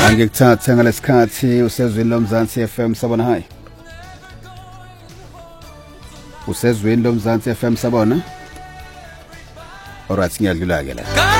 Angikuthathe ngalesikhathi usezwini loMzansi FM sabona hi. Usezwini loMzansi FM sabona. Alright ngiyadlula ke la.